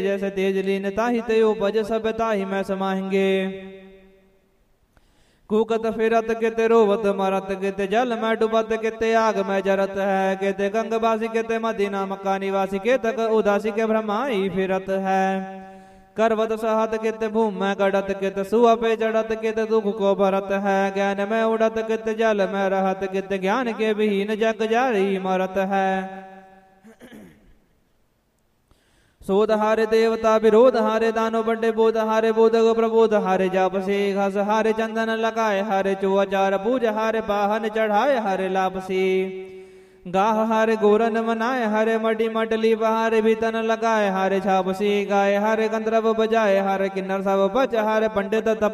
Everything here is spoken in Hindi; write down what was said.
जैसे तेज लीन ताहि ते उपज सब ताहि मैं समाहेंगे। कूकत फिरत किते रोवत मरत किते जल में डुबत किते आग में जरत है। किते गंगवासी किते मदीना मक्का निवासी केतक उदासी के भ्रमाई फिरत है। करवत सहत कित भूम में गड़त कित सुआ पे चढ़त कित दुख को भरत है। ज्ञान में उड़त कित जल में रहत कित ज्ञान के विहीन जग जारी मरत है। सोध हारे देवता विरोध हारे दानो बड़े बोध हारे बोधक प्रबोध हारे जापसे घास हारे चंदन लगाए हारे चुआचार पूज हारे बाहन चढ़ाए हारे लापसी। गाह हारे गोरन मनाए हारे मडी मटली बहारे भीतन लगाए हारे छापसी। गाय हारे गंधर्व बजाए हारे किन्नर सब बच हारे पंडित